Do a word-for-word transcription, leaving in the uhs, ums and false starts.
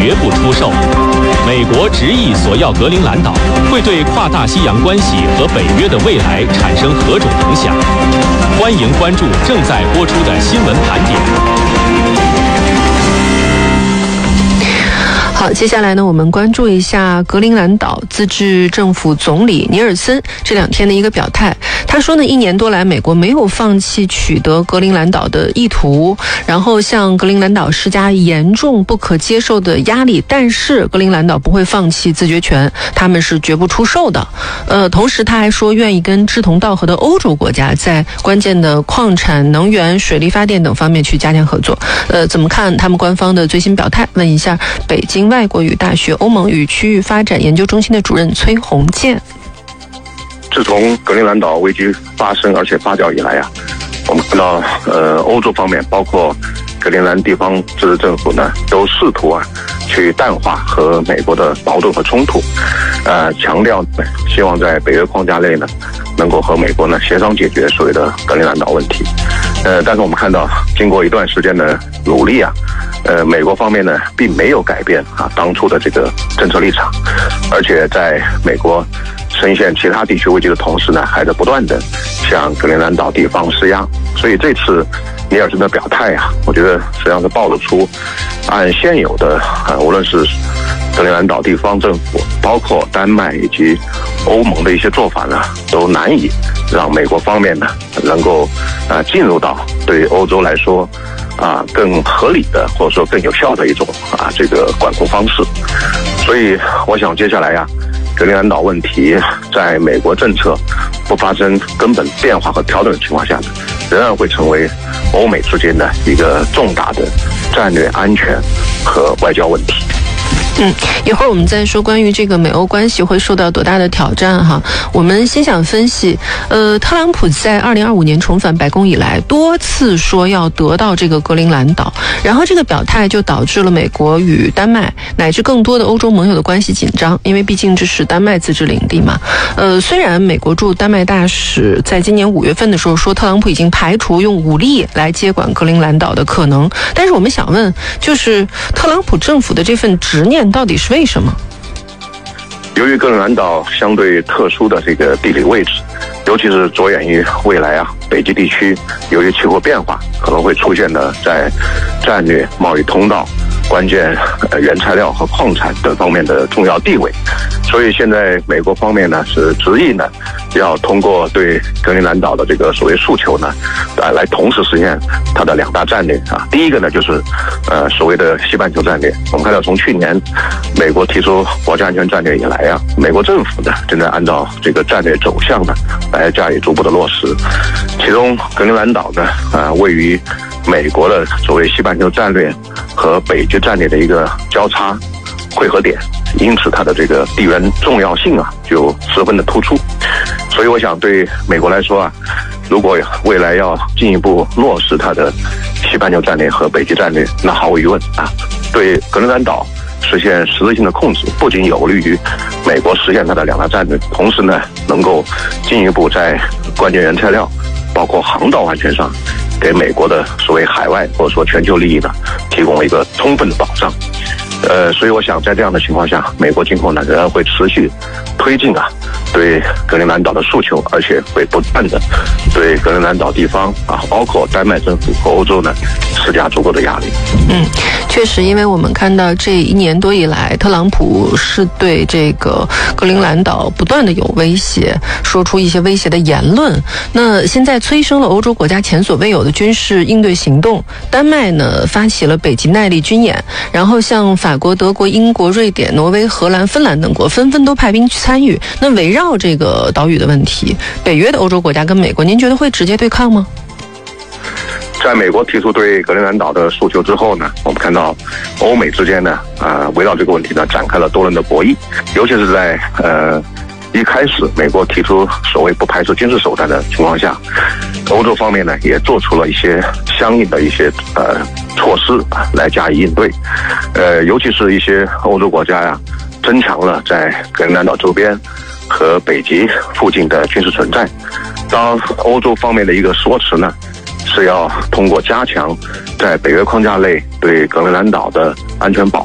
绝不出售。美国执意索要格陵兰岛，会对跨大西洋关系和北约的未来产生何种影响？欢迎关注正在播出的新闻盘点。 好，接下来呢，我们关注一下格陵兰岛自治政府总理尼尔森这两天的一个表态。他说呢，一年多来，美国没有放弃取得格陵兰岛的意图，然后向格陵兰岛施加严重不可接受的压力，但是格陵兰岛不会放弃自决权，他们是绝不出售的。呃，同时他还说，愿意跟志同道合的欧洲国家在关键的矿产、能源、水力发电等方面去加强合作。呃，怎么看他们官方的最新表态？问一下北京外国语大学欧盟与区域发展研究中心的主任崔洪建。 自从格陵兰岛危机发生而且发酵以来啊，我们看到呃欧洲方面包括格陵兰地方自治政府呢，都试图啊去淡化和美国的矛盾和冲突，呃强调希望在北约框架内呢，能够和美国呢协商解决所谓的格陵兰岛问题。呃，但是我们看到，经过一段时间的努力啊，呃，美国方面呢并没有改变啊当初的这个政策立场，而且在美国深陷其他地区危机的同时呢，还在不断的向格陵兰岛地方施压。所以这次尼尔森的表态啊，我觉得实际上是暴露出按现有的啊，无论是格陵兰岛地方政府，包括丹麦以及欧盟的一些做法呢，都难以让美国方面呢能够啊进入到对欧洲来说啊更合理的或者说更有效的一种啊这个管控方式。所以我想接下来呀、啊，格陵兰岛问题在美国政策不发生根本变化和调整的情况下呢，仍然会成为欧美之间的一个重大的战略安全和外交问题。 嗯，一会儿我们再说关于这个美欧关系会受到多大的挑战哈。我们先想分析，呃，特朗普在二零二五年重返白宫以来，多次说要得到这个格陵兰岛，然后这个表态就导致了美国与丹麦乃至更多的欧洲盟友的关系紧张，因为毕竟这是丹麦自治领地嘛。呃，虽然美国驻丹麦大使在今年五月份的时候说，特朗普已经排除用武力来接管格陵兰岛的可能，但是我们想问，就是特朗普政府的这份执念到底是为什么？ 由于格陵兰岛相对特殊的这个地理位置，尤其是着眼于未来啊，北极地区由于气候变化可能会出现的在战略贸易通道、关键呃原材料和矿产等方面的重要地位，所以现在美国方面呢是执意呢要通过对格陵兰岛的这个所谓诉求呢，啊来同时实现它的两大战略啊。第一个呢就是呃所谓的西半球战略。我们看到从去年美国提出国家安全战略以来啊，美国政府呢正在按照这个战略走向呢来加以逐步的落实。其中格陵兰岛呢啊位于美国的所谓西半球战略和北极战略的一个交叉汇合点，因此它的这个地缘重要性啊就十分的突出。所以我想对美国来说啊，如果未来要进一步落实它的西半球战略和北极战略，那毫无疑问啊，对格陵兰岛实现实质性的控制，不仅有利于美国实现它的两大战略，同时呢能够进一步在关键原材料包括航道安全上给美国的所谓海外或者说全球利益呢提供了一个充分的保障。呃，所以我想在这样的情况下，美国今后呢仍然会持续推进啊对格陵兰岛的诉求，而且会不断的对格陵兰岛地方啊，包括丹麦政府和欧洲呢施加足够的压力。 嗯，确实，因为我们看到这一年多以来，特朗普是对这个格陵兰岛不断的有威胁，说出一些威胁的言论。那现在催生了欧洲国家前所未有的军事应对行动，丹麦呢发起了北极耐力军演，然后像法国、德国、英国、瑞典、挪威、荷兰、芬兰等国纷纷都派兵去参与。那围绕这个岛屿的问题，北约的欧洲国家跟美国，您觉得会直接对抗吗？ 在美国提出对格陵兰岛的诉求之后呢，我们看到欧美之间呢，呃，围绕这个问题呢展开了多轮的博弈，尤其是在呃一开始美国提出所谓不排除军事手段的情况下，欧洲方面呢也做出了一些相应的一些呃措施啊来加以应对，呃，尤其是一些欧洲国家呀，增强了在格陵兰岛周边和北极附近的军事存在。当欧洲方面的一个说辞呢，是要通过加强在北约框架内对格陵兰岛的安全保